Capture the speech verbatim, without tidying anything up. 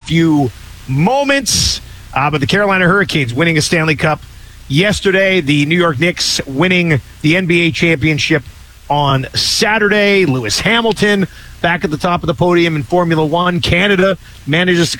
few moments. Uh, but the Carolina Hurricanes winning a Stanley Cup yesterday. The New York Knicks winning the N B A championship on Saturday. Lewis Hamilton back at the top of the podium in Formula One. Canada manages to